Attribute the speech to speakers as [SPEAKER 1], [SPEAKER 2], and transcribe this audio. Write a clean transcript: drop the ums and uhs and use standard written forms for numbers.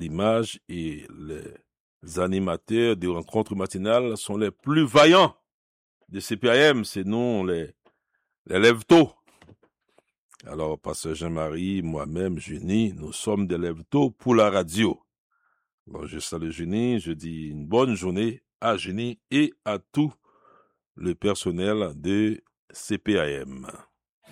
[SPEAKER 1] l'image et les animateurs des rencontres matinales sont les plus vaillants de CPAM, c'est nous les lève-tôt. Alors, pasteur Jean-Marie, moi-même, Junie, nous sommes des lève-tôt pour la radio. Alors, je salue Junie, je dis une bonne journée à Junie et à tout le personnel de CPAM.